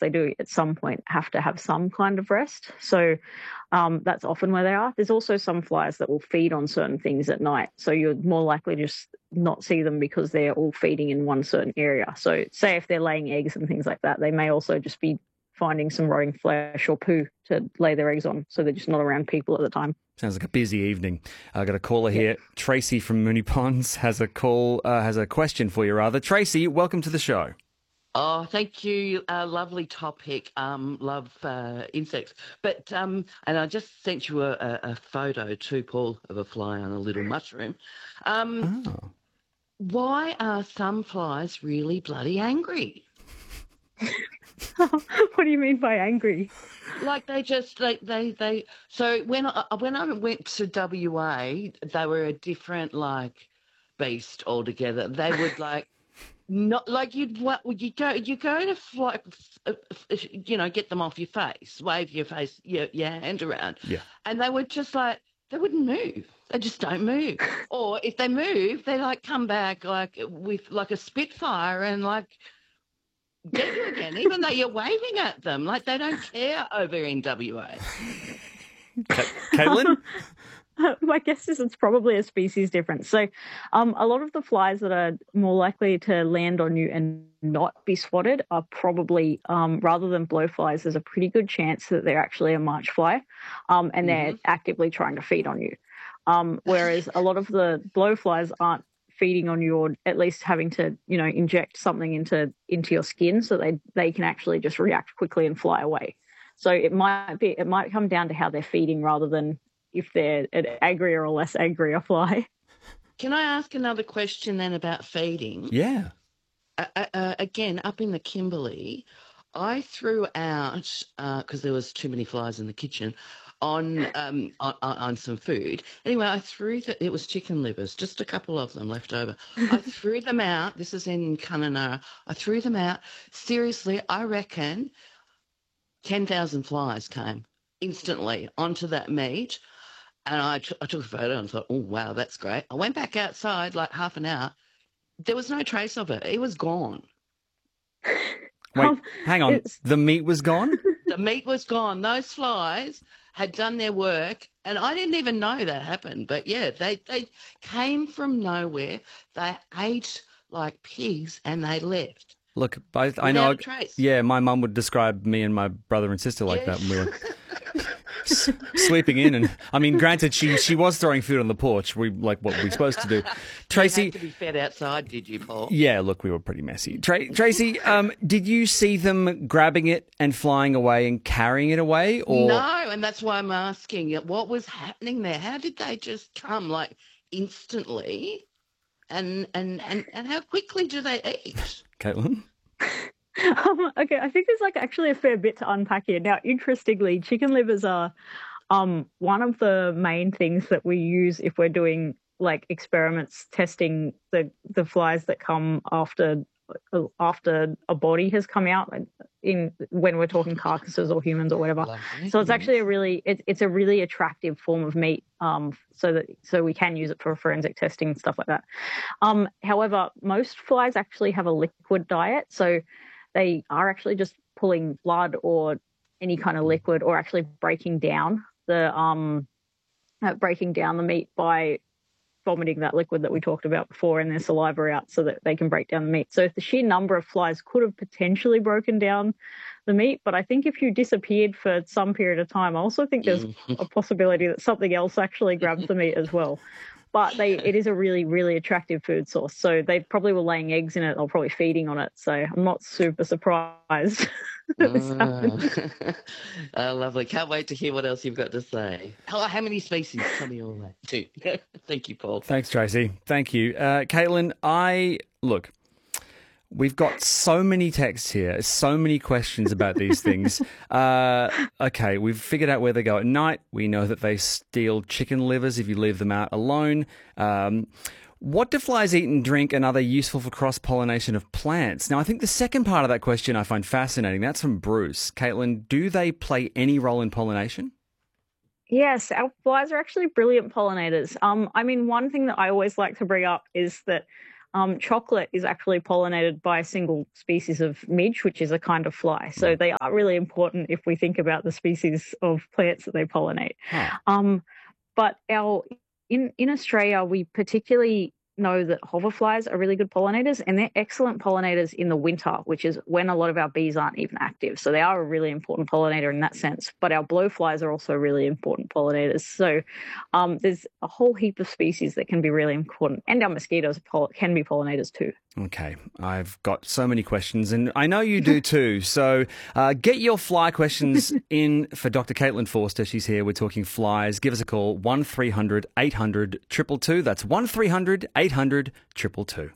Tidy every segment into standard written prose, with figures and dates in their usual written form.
they do at some point have to have some kind of rest. So that's often where they are. There's also some flies that will feed on certain things at night. So you're more likely to just not see them because they're all feeding in one certain area. So say if they're laying eggs and things like that, they may also just be finding some rotting flesh or poo to lay their eggs on. So they're just not around people at the time. Sounds like a busy evening. I've got a caller here. Tracy from Moonee Ponds has a question for you, rather. Tracy, welcome to the show. Oh, thank you. Lovely topic. Love insects. But and I just sent you a photo too, Paul, of a fly on a little mushroom. Why are some flies really bloody angry? What do you mean by angry? Like they just they. So when I went to WA, they were a different beast altogether. They would not like you go to fly, get them off your face, wave your hand around, and they would just they wouldn't move. They just don't move. Or if they move, they come back with a Spitfire and get you again, even though you're waving at them. They don't care over in WA. Caitlin? My guess is it's probably a species difference. So a lot of the flies that are more likely to land on you and not be swatted are probably, rather than blowflies, there's a pretty good chance that they're actually a march fly, and they're actively trying to feed on you. Whereas a lot of the blowflies aren't feeding on you, or at least having to, inject something into your skin so they can actually just react quickly and fly away. So it might come down to how they're feeding rather than if they're an angrier or less angry a fly. Can I ask another question then about feeding? Yeah. Again, up in the Kimberley, I threw out, because there was too many flies in the kitchen, on some food. Anyway, it was chicken livers, just a couple of them left over. I threw them out. This is in Kununurra. I threw them out. Seriously, I reckon 10,000 flies came instantly onto that meat. And I took a photo and thought, oh, wow, that's great. I went back outside half an hour. There was no trace of it. It was gone. Wait, hang on. The meat was gone? The meat was gone. Those flies had done their work, and I didn't even know that happened. But, yeah, they came from nowhere. They ate like pigs, and they left. Look, I know. A trace. Yeah, my mum would describe me and my brother and sister like that when we were sleeping in. And I mean, granted, she was throwing food on the porch. What we're supposed to do. Tracy, you had to be fed outside, did you, Paul? Yeah, look, we were pretty messy. Tracy, did you see them grabbing it and flying away and carrying it away? Or no, and that's why I'm asking what was happening there. How did they just come instantly? And how quickly do they eat? Caitlin? Okay, I think there's actually a fair bit to unpack here. Now, interestingly, chicken livers are one of the main things that we use if we're doing experiments testing the flies that come after a body has come out when we're talking carcasses or humans or whatever. Lovely. So it's actually it's a really attractive form of meat, so we can use it for forensic testing and stuff like that. However, most flies actually have a liquid diet, so they are actually just pulling blood or any kind of liquid, or actually breaking down the meat by vomiting that liquid that we talked about before and their saliva out so that they can break down the meat. So the sheer number of flies could have potentially broken down the meat, but I think if you disappeared for some period of time, I also think there's a possibility that something else actually grabs the meat as well. But it is a really, really attractive food source. So they probably were laying eggs in it or probably feeding on it. So I'm not super surprised that this happened. Lovely. Can't wait to hear what else you've got to say. How many species? Tell me all that too. Thank you, Paul. Thanks, Tracy. Thank you. Caitlin, look, we've got so many texts here, so many questions about these things. Okay, we've figured out where they go at night. We know that they steal chicken livers if you leave them out alone. What do flies eat and drink, and are they useful for cross-pollination of plants? Now, I think the second part of that question I find fascinating. That's from Bruce. Caitlin, do they play any role in pollination? Yes, our flies are actually brilliant pollinators. I mean, one thing that I always like to bring up is that chocolate is actually pollinated by a single species of midge, which is a kind of fly. So they are really important if we think about the species of plants that they pollinate. Huh. But in Australia, we particularly know that hoverflies are really good pollinators, and they're excellent pollinators in the winter, which is when a lot of our bees aren't even active. So they are a really important pollinator in that sense. But our blowflies are also really important pollinators. So there's a whole heap of species that can be really important, and our mosquitoes can be pollinators too. Okay, I've got so many questions, and I know you do too. So get your fly questions in for Dr. Caitlin Forster. She's here. We're talking flies. Give us a call, 1300 800 222. That's 1300 800 222.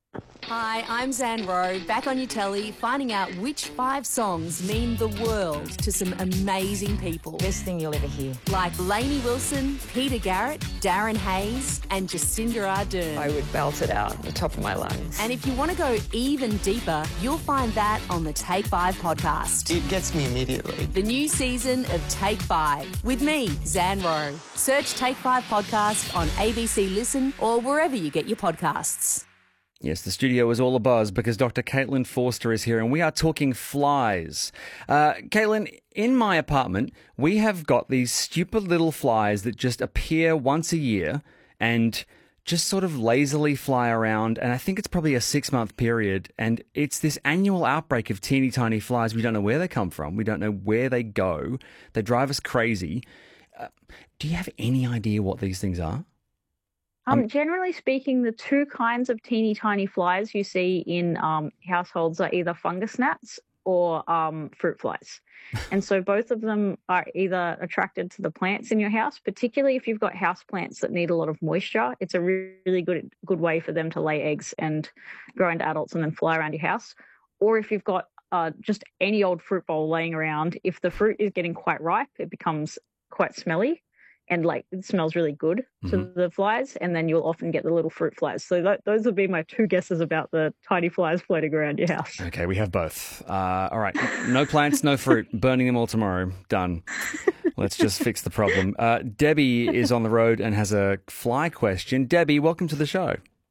Hi, I'm Zan Rowe, back on your telly, finding out which 5 songs mean the world to some amazing people. Best thing you'll ever hear. Like Lainey Wilson, Peter Garrett, Darren Hayes, and Jacinda Ardern. I would belt it out at the top of my lungs. And if you want to go even deeper, you'll find that on the Take 5 podcast. It gets me immediately. The new season of Take 5 with me, Zan Rowe. Search Take 5 podcast on ABC Listen or wherever you get your podcasts. Yes, the studio is all abuzz because Dr. Caitlin Forster is here and we are talking flies. Caitlin, in my apartment, we have got these stupid little flies that just appear once a year and just sort of lazily fly around. And I think it's probably a 6-month period. And it's this annual outbreak of teeny tiny flies. We don't know where they come from. We don't know where they go. They drive us crazy. Do you have any idea what these things are? Generally speaking, the 2 kinds of teeny tiny flies you see in households are either fungus gnats or fruit flies. And so both of them are either attracted to the plants in your house, particularly if you've got house plants that need a lot of moisture. It's a really good way for them to lay eggs and grow into adults and then fly around your house. Or if you've got just any old fruit bowl laying around, if the fruit is getting quite ripe, it becomes quite smelly. And it smells really good to the flies, and then you'll often get the little fruit flies. So those would be my 2 guesses about the tiny flies floating around your house. Okay, we have both. All right, no plants, no fruit. Burning them all tomorrow. Done. Let's just fix the problem. Debbie is on the road and has a fly question. Debbie, welcome to the show.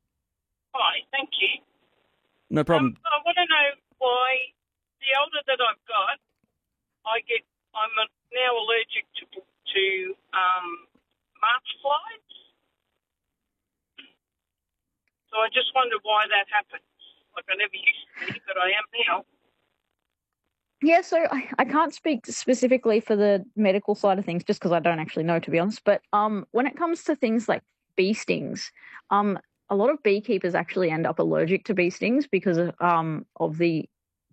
Hi, thank you. No problem. I want to know why the older that I've got, I'm now allergic to March flies. So I just wonder why that happens. Like I never used to be, but I am now. Yeah, so I can't speak specifically for the medical side of things just because I don't actually know, to be honest. But when it comes to things like bee stings, a lot of beekeepers actually end up allergic to bee stings because of the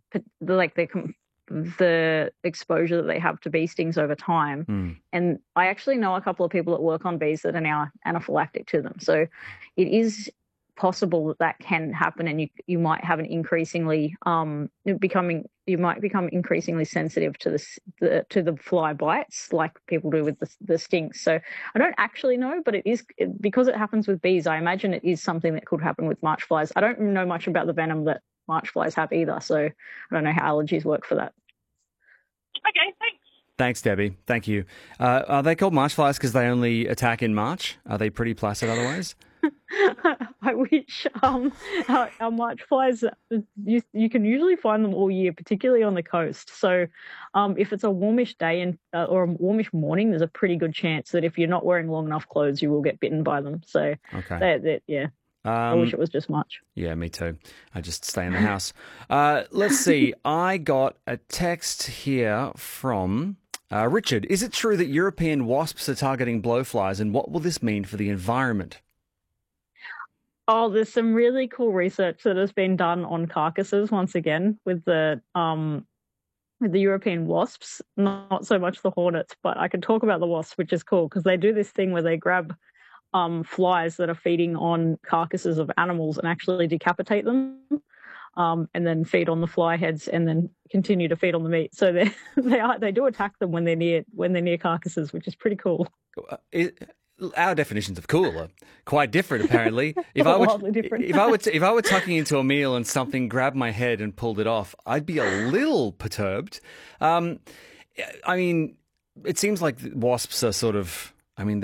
exposure that they have to bee stings over time. And I actually know a couple of people that work on bees that are now anaphylactic to them. So it is possible that can happen, and you might have an increasingly you might become increasingly sensitive to the fly bites like people do with the stings. So I don't actually know, but it is because it happens with bees. I imagine it is something that could happen with march flies. I don't know much about the venom that march flies have either, so I don't know how allergies work for that. Okay, thanks. Thanks, Debbie. Thank you. Are they called march flies because they only attack in March? Are they pretty placid otherwise? I wish. Our march flies, you can usually find them all year, particularly on the coast. So if it's a warmish day or a warmish morning, there's a pretty good chance that if you're not wearing long enough clothes, you will get bitten by them. So, okay. Yeah. I wish it was just March. Yeah, me too. I just stay in the house. Let's see. I got a text here from Richard. Is it true that European wasps are targeting blowflies, and what will this mean for the environment? Oh, there's some really cool research that has been done on carcasses once again with the European wasps, not so much the hornets, but I can talk about the wasps, which is cool because they do this thing where they grab flies that are feeding on carcasses of animals and actually decapitate them, and then feed on the fly heads and then continue to feed on the meat. So they do attack them when they're near carcasses, which is pretty cool. Our definitions of cool are quite different, apparently. If I were tucking into a meal and something grabbed my head and pulled it off, I'd be a little perturbed. I mean, it seems like wasps are sort of. I mean,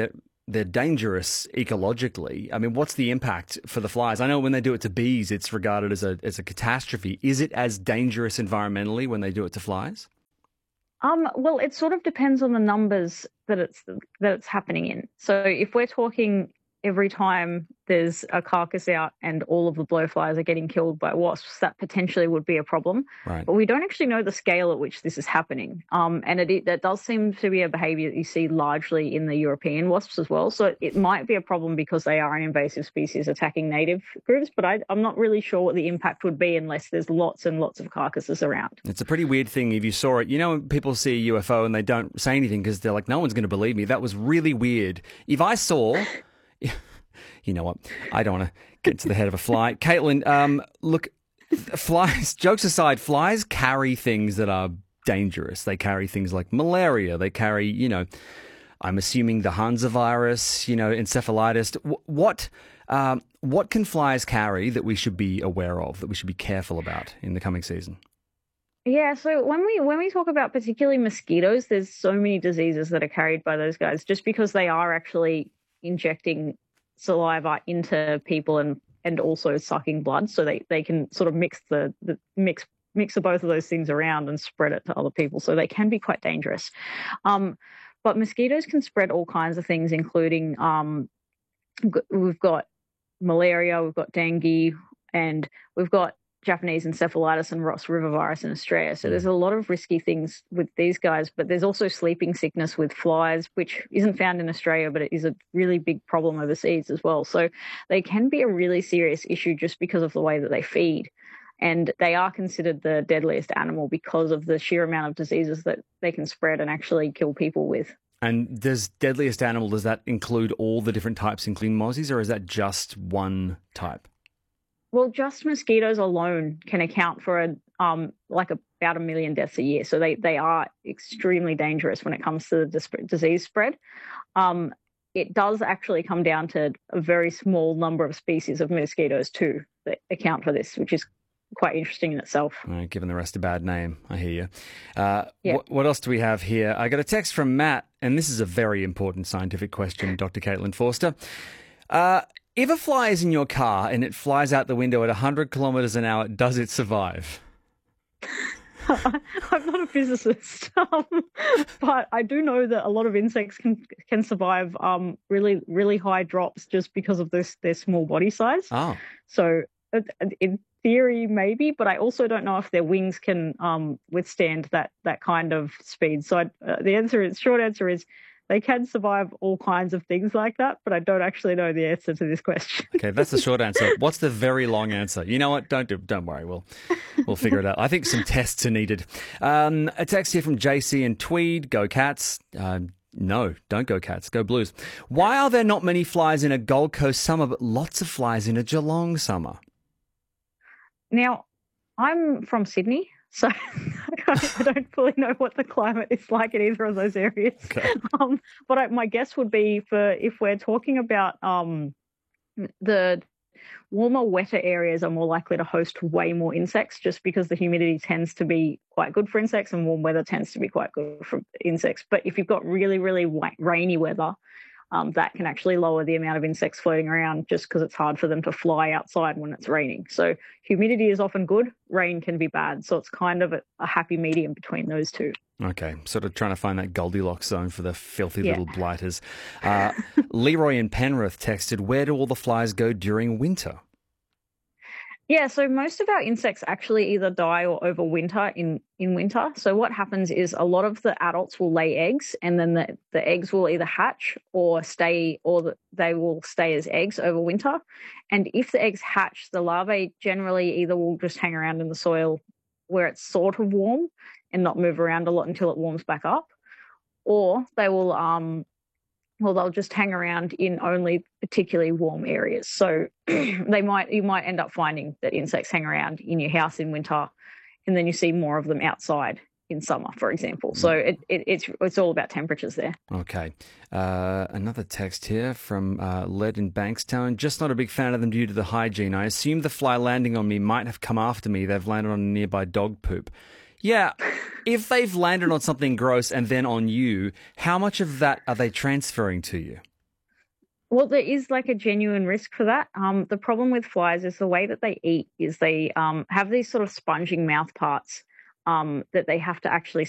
they're dangerous ecologically. I mean, what's the impact for the flies? I know when they do it to bees, it's regarded as a catastrophe. Is it as dangerous environmentally when they do it to flies? Well, it sort of depends on the numbers that it's happening in. So if we're talking every time there's a carcass out and all of the blowflies are getting killed by wasps, that potentially would be a problem. Right. But we don't actually know the scale at which this is happening. And that does seem to be a behavior that you see largely in the European wasps as well. So it might be a problem because they are an invasive species attacking native groups, but I'm not really sure what the impact would be unless there's lots and lots of carcasses around. It's a pretty weird thing if you saw it. You know, when people see a UFO and they don't say anything because they're like, no one's going to believe me. That was really weird. If I saw... You know what? I don't want to get to the head of a fly. Caitlin, look, flies, jokes aside, flies carry things that are dangerous. They carry things like malaria. They carry, you know, I'm assuming the Hansa virus, you know, encephalitis. What can flies carry that we should be aware of, that we should be careful about in the coming season? Yeah, so when we talk about particularly mosquitoes, there's so many diseases that are carried by those guys just because they are actually injecting saliva into people and also sucking blood, so they can sort of mix the both of those things around and spread it to other people, so they can be quite dangerous. But mosquitoes can spread all kinds of things, including we've got malaria, we've got dengue, and we've got Japanese encephalitis and Ross River virus in Australia. So there's a lot of risky things with these guys, but there's also sleeping sickness with flies, which isn't found in Australia, but it is a really big problem overseas as well. So they can be a really serious issue just because of the way that they feed. And they are considered the deadliest animal because of the sheer amount of diseases that they can spread and actually kill people with. And does that include all the different types, including mozzies, or is that just one type? Well, just mosquitoes alone can account for about 1 million deaths a year. So they are extremely dangerous when it comes to the disease spread. It does actually come down to a very small number of species of mosquitoes too that account for this, which is quite interesting in itself. Giving the rest a bad name, I hear you. Yeah. What else do we have here? I got a text from Matt, and this is a very important scientific question, Dr. Caitlin Forster. If a fly is in your car and it flies out the window at 100 kilometers an hour, does it survive? I'm not a physicist, but I do know that a lot of insects can survive really, really high drops just because of their small body size. Oh. So in theory, maybe, but I also don't know if their wings can withstand that kind of speed. So short answer is they can survive all kinds of things like that, but I don't actually know the answer to this question. Okay, that's the short answer. What's the very long answer? You know what? Don't worry. We'll figure it out. I think some tests are needed. A text here from JC and Tweed. Go Cats. No, don't go Cats. Go Blues. Why are there not many flies in a Gold Coast summer, but lots of flies in a Geelong summer? Now, I'm from Sydney, so I don't fully know what the climate is like in either of those areas. Okay. But my guess would be if we're talking about the warmer, wetter areas are more likely to host way more insects just because the humidity tends to be quite good for insects and warm weather tends to be quite good for insects. But if you've got really, really rainy weather, that can actually lower the amount of insects floating around just because it's hard for them to fly outside when it's raining. So humidity is often good, rain can be bad. So it's kind of a happy medium between those two. Okay, sort of trying to find that Goldilocks zone for the filthy little blighters. Leroy in Penrith texted, where do all the flies go during winter? Yeah, so most of our insects actually either die or overwinter in winter. So what happens is a lot of the adults will lay eggs and then the eggs will either hatch or they will stay as eggs over winter. And if the eggs hatch, the larvae generally either will just hang around in the soil where it's sort of warm and not move around a lot until it warms back up, or they will they'll just hang around in only particularly warm areas. So you might end up finding that insects hang around in your house in winter, and then you see more of them outside in summer, for example. So it's all about temperatures there. Okay. Another text here from Led in Bankstown. Just not a big fan of them due to the hygiene. I assume the fly landing on me might have come after me. They've landed on nearby dog poop. Yeah, if they've landed on something gross and then on you, how much of that are they transferring to you? Well, there is like a genuine risk for that. The problem with flies is the way that they eat is they have these sort of sponging mouth parts that they have to actually